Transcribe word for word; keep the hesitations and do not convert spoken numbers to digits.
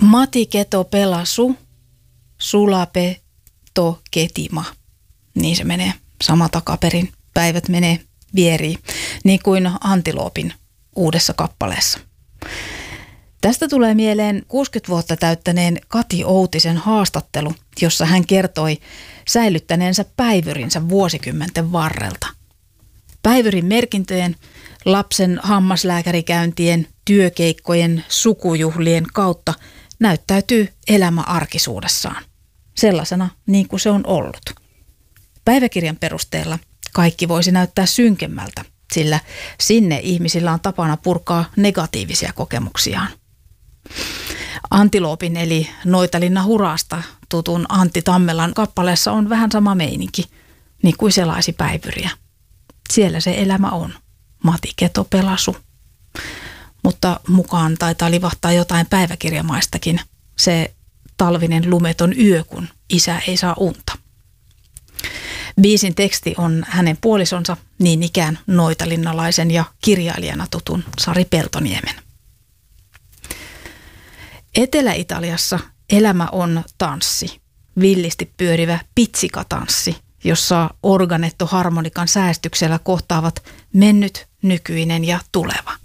Mati keto pelasu, sulape to ketima. Niin se menee sama takaperin. Päivät menee vieriin, niin kuin Antiloopin uudessa kappaleessa. Tästä tulee mieleen kuusikymmentä vuotta täyttäneen Kati Outisen haastattelu, jossa hän kertoi säilyttäneensä päivyrinsä vuosikymmenten varrelta. Päivyrin merkintöjen, lapsen hammaslääkärikäyntien, työkeikkojen, sukujuhlien kautta näyttäytyy elämä arkisuudessaan. Sellaisena niin kuin se on ollut. Päiväkirjan perusteella kaikki voisi näyttää synkemmältä, sillä sinne ihmisillä on tapana purkaa negatiivisia kokemuksiaan. Antiloopin eli Noitalinna Hurasta tutun Antti Tammelan kappaleessa on vähän sama meininki, niin kuin selaisi päivyriä. Siellä se elämä on. Mati keto pelasu. Mutta mukaan taitaa livahtaa jotain päiväkirjamaistakin. Se talvinen lumeton yö, kun isä ei saa unta. Biisin teksti on hänen puolisonsa, niin ikään noitalinnalaisen ja kirjailijana tutun Sari Peltoniemen. Etelä-Italiassa elämä on tanssi, villisti pyörivä pitsikatanssi, jossa organettoharmonikan säästyksellä kohtaavat mennyt, nykyinen ja tuleva.